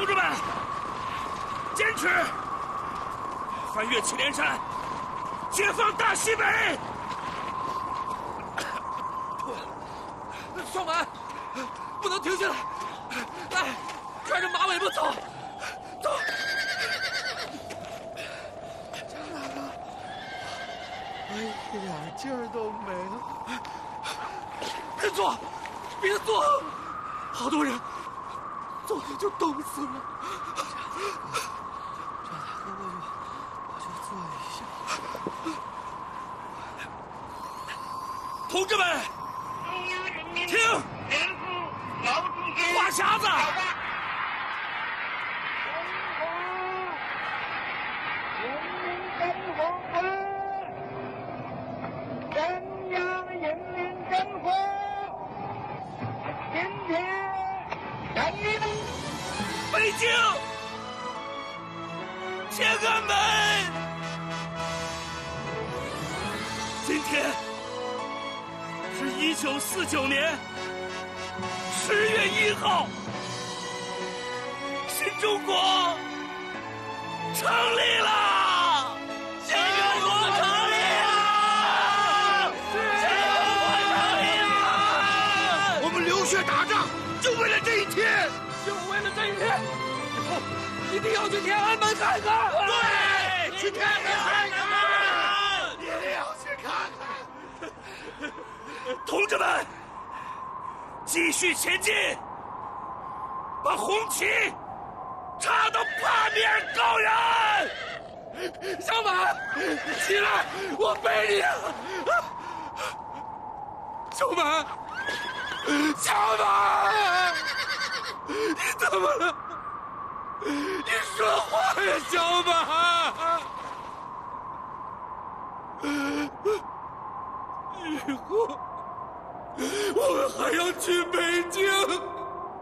同志们，坚持！翻越祁连山，解放大西北！ 双满，不能停下来！来，拽着马尾巴走，走！ 张大哥，我一点劲儿都没了。 别坐，别坐，好多人，坐着就冻死了。 张大哥，我就坐一下。 同志们，听，话匣子。北京天安门，今天是1949年10月1号，新中国成立了！新中国成立了！新中国成立了！ 我们流血打仗，就为了这一天。 就为了这一天，以后一定要去天安门看看。 对，去天安门看看，一定要去看看。 同志们，继续前进，把红旗插到八面高原。 小满，起来，我背你。小满，小满。你怎么了？你说话呀，小满！以后我们还要去北京。